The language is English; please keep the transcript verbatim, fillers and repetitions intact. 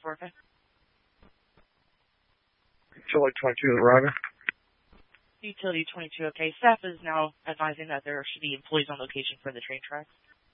for, okay? Utility twenty-two, Roger. Utility twenty-two, okay. Staff is now advising that there should be employees on location for the train tracks.